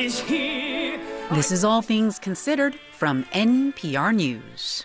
is here. This is All Things Considered from NPR News.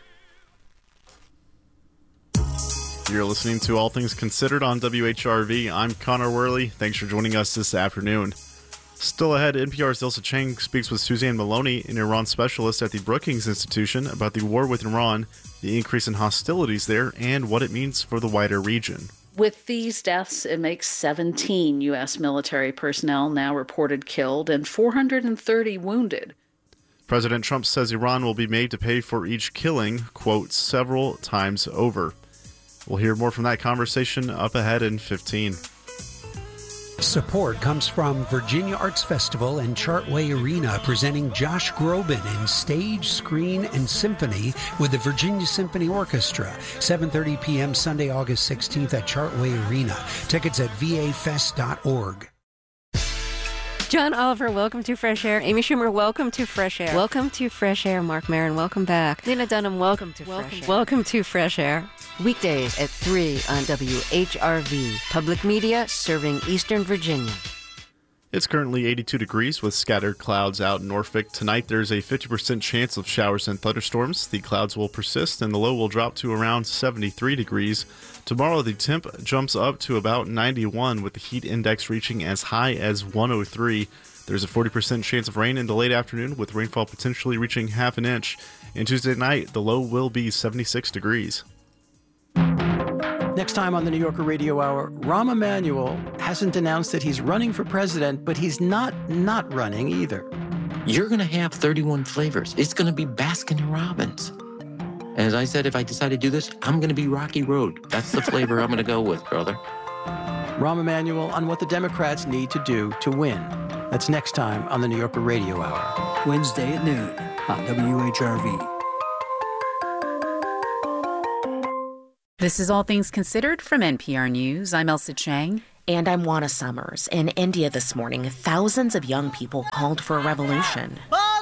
You're listening to All Things Considered on WHRV. I'm Connor Worley. Thanks for joining us this afternoon. Still ahead, NPR's Ilsa Chang speaks with Suzanne Maloney, an Iran specialist at the Brookings Institution, about the war with Iran, the increase in hostilities there, and what it means for the wider region. With these deaths, it makes 17 U.S. military personnel now reported killed and 430 wounded. President Trump says Iran will be made to pay for each killing, quote, several times over. We'll hear more from that conversation up ahead in 15. Support comes from Virginia Arts Festival and Chartway Arena, presenting Josh Groban in Stage, Screen, and Symphony with the Virginia Symphony Orchestra. 7:30 p.m. Sunday, August 16th at Chartway Arena. Tickets at vafest.org. John Oliver, welcome to Fresh Air. Amy Schumer, welcome to Fresh Air. Welcome to Fresh Air. Mark Maron, welcome back. Lena Dunham, welcome to Fresh Air. Welcome to Fresh Air. Weekdays at 3 on WHRV. Public media serving Eastern Virginia. It's currently 82 degrees with scattered clouds out in Norfolk. Tonight there's a 50% chance of showers and thunderstorms. The clouds will persist and the low will drop to around 73 degrees. Tomorrow the temp jumps up to about 91 with the heat index reaching as high as 103. There's a 40% chance of rain in the late afternoon with rainfall potentially reaching half an inch. And Tuesday night the low will be 76 degrees. Next time on the New Yorker Radio Hour, Rahm Emanuel hasn't announced that he's running for president, but he's not running either. You're going to have 31 flavors. It's going to be Baskin Robbins. As I said, if I decide to do this, I'm going to be Rocky Road. That's the flavor I'm going to go with, brother. Rahm Emanuel on what the Democrats need to do to win. That's next time on the New Yorker Radio Hour. Wednesday at noon on WHRV. This is All Things Considered from NPR News. I'm Elsa Chang. And I'm Juana Summers. In India this morning, thousands of young people called for a revolution.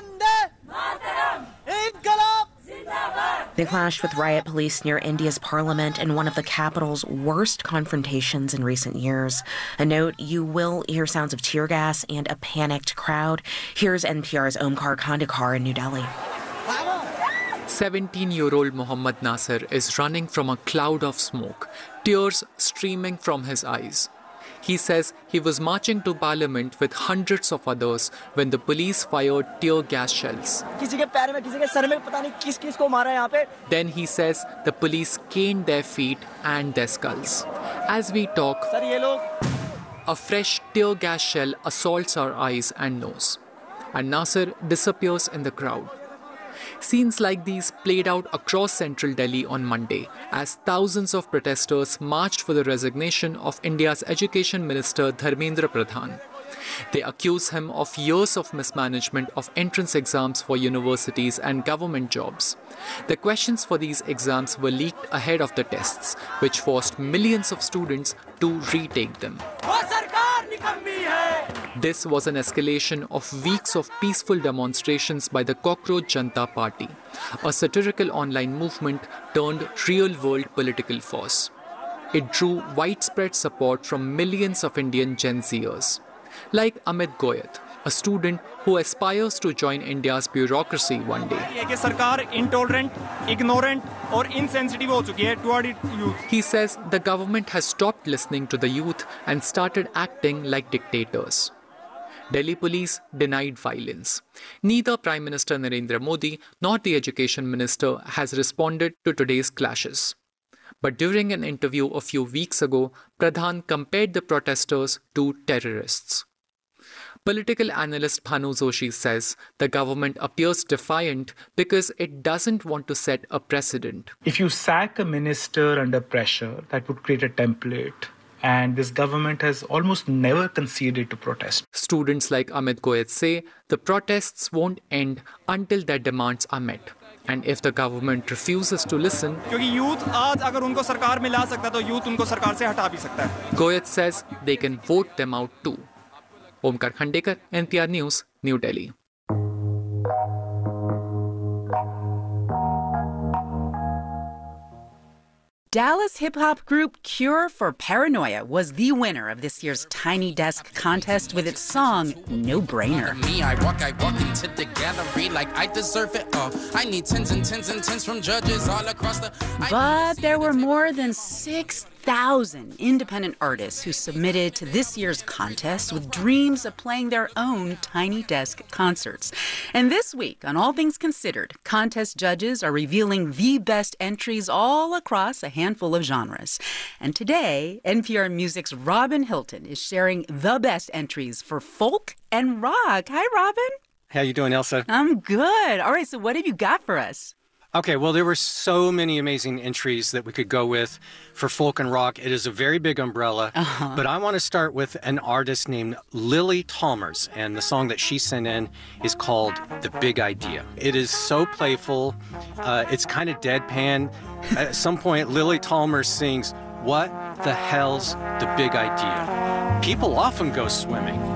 They clashed with riot police near India's parliament in one of the capital's worst confrontations in recent years. A note, you will hear sounds of tear gas and a panicked crowd. Here's NPR's Omkar Khandekar in New Delhi. 17-year-old Mohammad Nasir is running from a cloud of smoke, tears streaming from his eyes. He says he was marching to Parliament with hundreds of others when the police fired tear gas shells. Then he says the police caned their feet and their skulls. As we talk, a fresh tear gas shell assaults our eyes and nose, and Nasir disappears in the crowd. Scenes like these played out across central Delhi on Monday as thousands of protesters marched for the resignation of India's Education Minister Dharmendra Pradhan. They accuse him of years of mismanagement of entrance exams for universities and government jobs. The questions for these exams were leaked ahead of the tests, which forced millions of students to retake them. This was an escalation of weeks of peaceful demonstrations by the Cockroach Janta Party, a satirical online movement turned real-world political force. It drew widespread support from millions of Indian Gen Zers, like Amit Goyat, a student who aspires to join India's bureaucracy one day. He says the government has stopped listening to the youth and started acting like dictators. Delhi police denied violence. Neither Prime Minister Narendra Modi nor the Education Minister has responded to today's clashes. But during an interview a few weeks ago, Pradhan compared the protesters to terrorists. Political analyst Bhanu Joshi says the government appears defiant because it doesn't want to set a precedent. If you sack a minister under pressure, that would create a template. And this government has almost never conceded to protest. Students like Amit Goyat say the protests won't end until their demands are met. And if the government refuses to listen, Goyat says they can vote them out too. Omkar Khandekar, NPR News, New Delhi. Dallas hip-hop group Cure for Paranoia was the winner of this year's Tiny Desk contest with its song No Brainer. I walk into the gallery like I deserve it all. I need tens and tens and tens from judges all across the... But there were more than 6,000 independent artists who submitted to this year's contest with dreams of playing their own Tiny Desk concerts. And this week, on All Things Considered, contest judges are revealing the best entries all across a handful of genres. And today, NPR Music's Robin Hilton is sharing the best entries for folk and rock. Hi, Robin. How you doing, Elsa? I'm good. All right, so what have you got for us? Okay, well, there were so many amazing entries that we could go with for folk and rock. It is a very big umbrella, but I want to start with an artist named Lily Talmers, and the song that she sent in is called The Big Idea. It is so playful. It's kind of deadpan. At some point, Lily Talmers sings, "What the hell's the big idea? People often go swimming.